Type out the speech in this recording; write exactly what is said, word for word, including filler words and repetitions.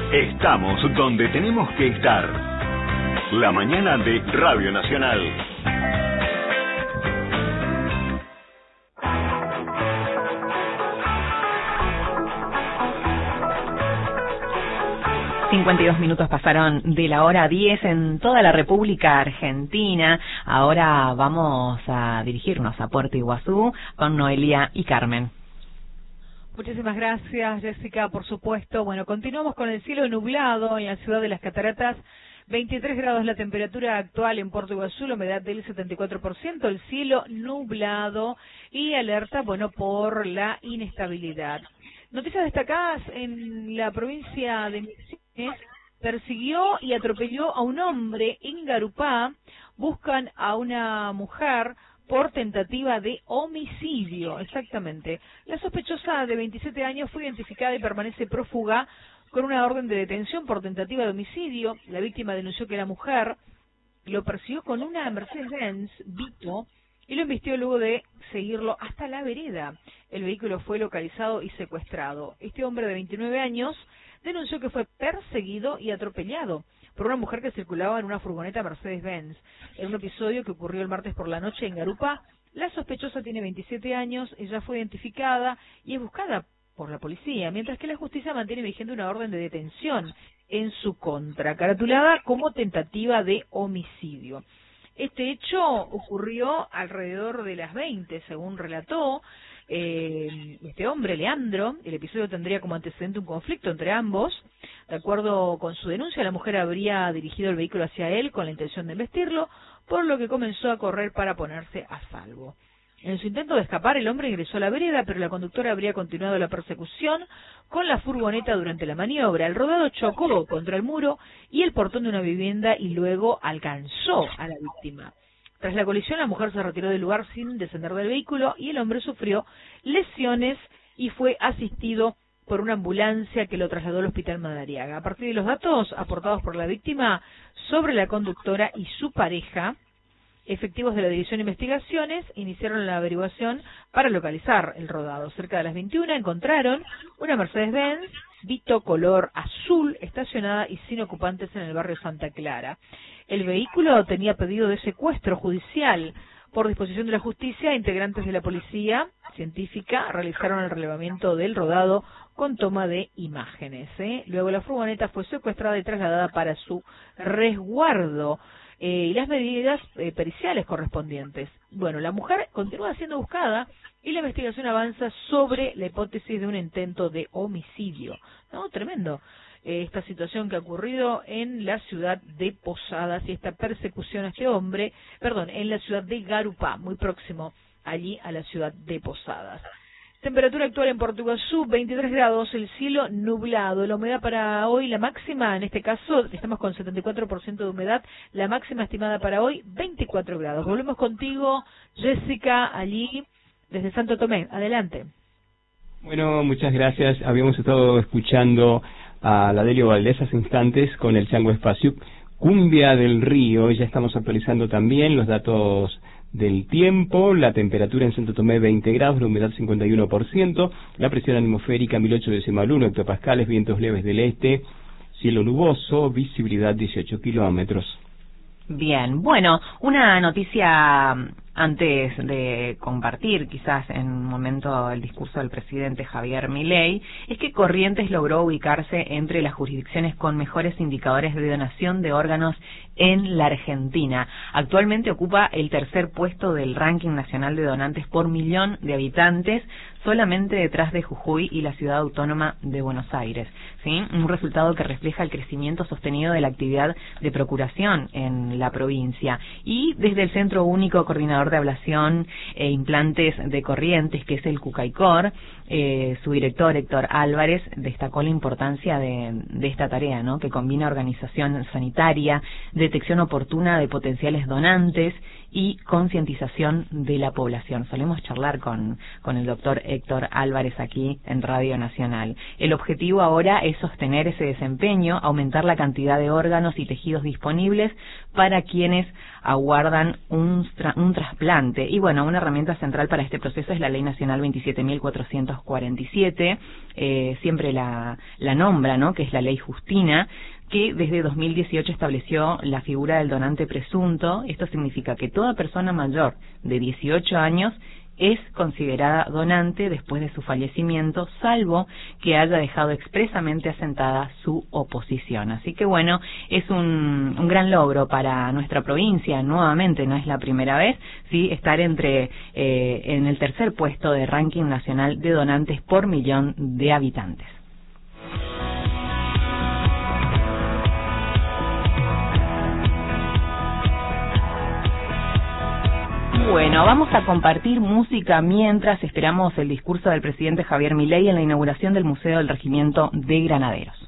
Estamos donde tenemos que estar. La mañana de Radio Nacional. cincuenta y dos minutos pasaron de la hora diez en toda la República Argentina. Ahora vamos a dirigirnos a Puerto Iguazú con Noelia y Carmen. Muchísimas gracias, Jessica, por supuesto. Bueno, continuamos con el cielo nublado en la ciudad de Las Cataratas. veintitrés grados la temperatura actual en Puerto Iguazú, la humedad del setenta y cuatro por ciento, el cielo nublado y alerta, bueno, por la inestabilidad. Noticias destacadas en la provincia de Misiones: persiguió y atropelló a un hombre en Garupá. Buscan a una mujer por tentativa de homicidio, exactamente. La sospechosa de veintisiete años fue identificada y permanece prófuga con una orden de detención por tentativa de homicidio. La víctima denunció que la mujer lo persiguió con una Mercedes-Benz Vito y lo embistió luego de seguirlo hasta la vereda. El vehículo fue localizado y secuestrado. Este hombre de veintinueve años denunció que fue perseguido y atropellado por una mujer que circulaba en una furgoneta Mercedes-Benz. En un episodio que ocurrió el martes por la noche en Garupá, la sospechosa tiene veintisiete años, ella fue identificada y es buscada por la policía, mientras que la justicia mantiene vigente una orden de detención en su contra, caratulada como tentativa de homicidio. Este hecho ocurrió alrededor de las veinte, según relató eh, este hombre, Leandro. El episodio tendría como antecedente un conflicto entre ambos. De acuerdo con su denuncia, la mujer habría dirigido el vehículo hacia él con la intención de embestirlo, por lo que comenzó a correr para ponerse a salvo. En su intento de escapar, el hombre ingresó a la vereda, pero la conductora habría continuado la persecución con la furgoneta durante la maniobra. El rodado chocó contra el muro y el portón de una vivienda y luego alcanzó a la víctima. Tras la colisión, la mujer se retiró del lugar sin descender del vehículo y el hombre sufrió lesiones y fue asistido por una ambulancia que lo trasladó al Hospital Madariaga. A partir de los datos aportados por la víctima sobre la conductora y su pareja, efectivos de la División de Investigaciones iniciaron la averiguación para localizar el rodado. Cerca de las veintiuna encontraron una Mercedes-Benz Vito color azul estacionada y sin ocupantes en el barrio Santa Clara. El vehículo tenía pedido de secuestro judicial. Por disposición de la justicia, integrantes de la policía científica realizaron el relevamiento del rodado con toma de imágenes, ¿eh? Luego la furgoneta fue secuestrada y trasladada para su resguardo. Eh, y las medidas eh, periciales correspondientes. Bueno, la mujer continúa siendo buscada y la investigación avanza sobre la hipótesis de un intento de homicidio. No, tremendo eh, esta situación que ha ocurrido en la ciudad de Posadas y esta persecución a este hombre, perdón, en la ciudad de Garupá, muy próximo allí a la ciudad de Posadas. Temperatura actual en Puerto Iguazú, veintitrés grados, el cielo nublado. La humedad para hoy, la máxima, en este caso, estamos con setenta y cuatro por ciento de humedad, la máxima estimada para hoy, veinticuatro grados. Volvemos contigo, Jessica, allí, desde Santo Tomé. Adelante. Bueno, muchas gracias. Habíamos estado escuchando a la Delio Valdés hace instantes con el Chango Espacio, Cumbia del Río. Ya estamos actualizando también los datos del tiempo. La temperatura en Santo Tomé veinte grados, la humedad cincuenta y uno por ciento, la presión atmosférica mil ocho decimal uno hectopascales, vientos leves del este, cielo nuboso, visibilidad dieciocho kilómetros. Bien, bueno, una noticia antes de compartir quizás en un momento el discurso del presidente Javier Milei, es que Corrientes logró ubicarse entre las jurisdicciones con mejores indicadores de donación de órganos en la Argentina. Actualmente ocupa el tercer puesto del ranking nacional de donantes por millón de habitantes, solamente detrás de Jujuy y la ciudad autónoma de Buenos Aires, ¿sí? Un resultado que refleja el crecimiento sostenido de la actividad de procuración en la provincia. Y desde el Centro Único Coordinador de Ablación e Implantes de Corrientes, que es el CUCAICOR, eh, su director Héctor Álvarez destacó la importancia de, de esta tarea, ¿no? Que combina organización sanitaria, detección oportuna de potenciales donantes y concientización de la población. Solemos charlar con, con el doctor Héctor Álvarez aquí en Radio Nacional. El objetivo ahora es sostener ese desempeño, aumentar la cantidad de órganos y tejidos disponibles para quienes aguardan un, tra un trasplante trasplante. Y bueno, una herramienta central para este proceso es la Ley Nacional veintisiete mil cuatrocientos cuarenta y siete, eh, siempre la, la nombra, ¿no?, que es la Ley Justina, que desde dos mil dieciocho estableció la figura del donante presunto. Esto significa que toda persona mayor de dieciocho años es considerada donante después de su fallecimiento, salvo que haya dejado expresamente asentada su oposición. Así que bueno, es un, un gran logro para nuestra provincia. Nuevamente, no es la primera vez, sí, estar entre eh, en el tercer puesto de ranking nacional de donantes por millón de habitantes. Bueno, vamos a compartir música mientras esperamos el discurso del presidente Javier Milei en la inauguración del Museo del Regimiento de Granaderos.